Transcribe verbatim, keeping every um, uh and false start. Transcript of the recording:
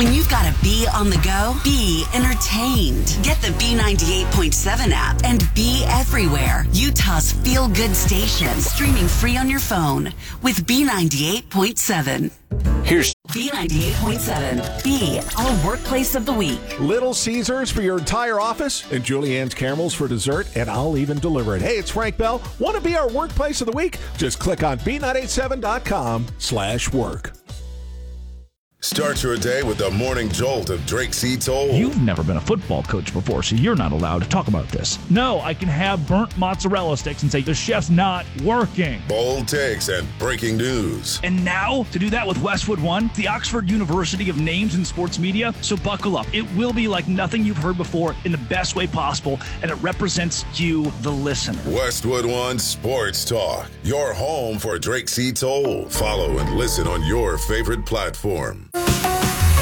When you've got to be on the go, be entertained. Get the B ninety-eight point seven app and be everywhere. Utah's feel-good station, streaming free on your phone with B ninety-eight point seven. Here's B ninety-eight point seven, be our workplace of the week. Little Caesars for your entire office and Julianne's Caramels for dessert, and I'll even deliver it. Hey, it's Frank Bell. Want to be our workplace of the week? Just click on B nine eighty-seven dot com slash work. Start your day with the morning jolt of Drake C. Toll. You've never been a football coach before, so you're not allowed to talk about this. No, I can have burnt mozzarella sticks and say the chef's not working. Bold takes and breaking news. And now, to do that with Westwood One, the Oxford University of names in sports media. So buckle up. It will be like nothing you've heard before in the best way possible, and it represents you, the listener. Westwood One Sports Talk, your home for Drake C. Toll. Follow and listen on your favorite platform.